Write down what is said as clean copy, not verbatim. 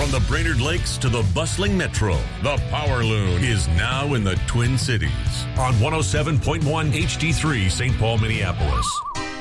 From the Brainerd Lakes to the bustling metro, the Power Loon is now in the Twin Cities on 107.1 HD3 St. Paul, Minneapolis.